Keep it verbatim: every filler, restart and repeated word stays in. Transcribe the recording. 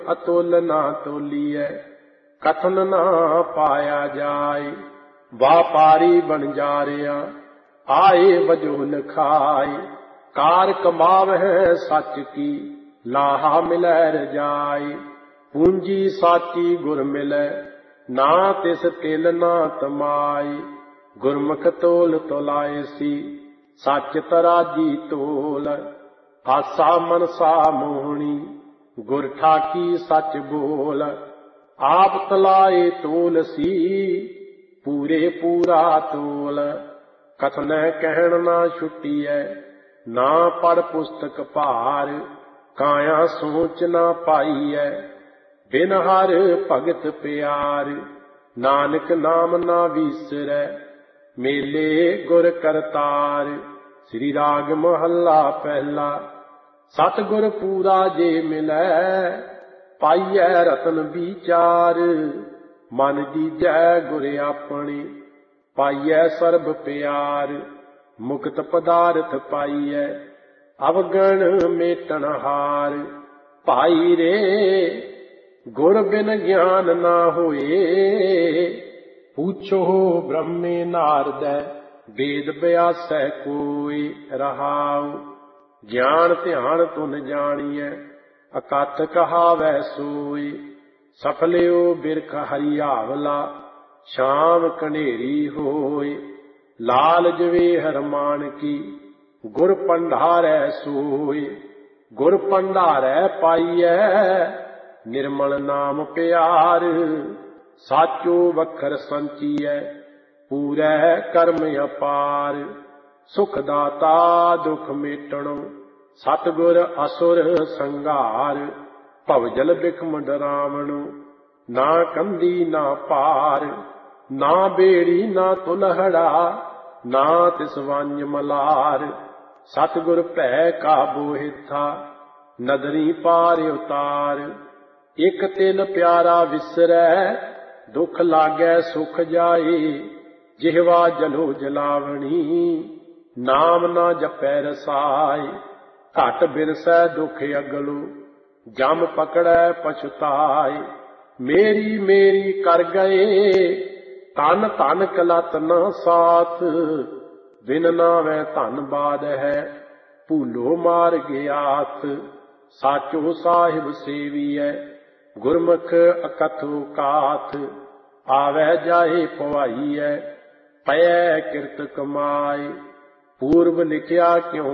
अतुल ना तोलिए कथन ना पाया जाए। व्यापारी बन जा रिया आए वजो लिखाए। कार कमावह सच की लाहा मिलै रजाए। पूंजी साची गुर मिलै ना तिस तिल ना तमाए। गुरमुख तोल तोलाए सी सच तराजी तोल। आसा मनसा मोहनी गुर ठाकी सच बोल। आप तलाए तोल सी पूरे पूरा तोल। कथन कहन ना छुट्टीए ना पढ़ पुस्तक भार। काया सोच ना पाईए बिन हर भगत प्यार। नानक नाम ना विसरै मेले गुर करतार। श्री राग महला पहला। सतगुर पूरा जे मिलै पाईए रतन विचार। मन दीजै गुर अपने पाईए सर्ब प्यार। मुक्त पदार्थ पाईए अवगण मेटन हार। भाई रे गुर बिन ज्ञान ना होए। पूछो ब्रह्मे नारदै वेद व्यासै कोई। रहाउ ज्ञान ध्यान तुन जानिए अकथ कहावै सोई। सफलियो बिरख हरियावला शाम कनेरी होय। लाल जवे हरमान की गुर पंडारै सोय। गुर पंडारै पाईए निर्मल नाम प्यार। साचो वखर संचिए पूरै कर्म अपार। सुख दाता दुख मेटणो सतगुर असुर संघार। भवजल बिखम डरावणो ना कंदी ना पार। ना बेड़ी ना तुलहड़ा ना तिस वांझ मलार। सतगुर भै का बोहिथा नदरी पार उतार। एक तिल प्यारा विसरै दुख लागै सुख जाए। जिहवा जलो जलावणी नाम ना जपै रसाए। घट बिरसै दुख अगलो जम पकड़ै पछुताए। मेरी मेरी कर गए तन तन कलत न साथ। बिन नावै धन बाद है भूलो मार गियाथ। साचो साहिब सेवीऐ गुरमुख अकथो काथ। आवै जाए पवाईऐ पै किरत कमाए। पूर्व लिखिया क्यों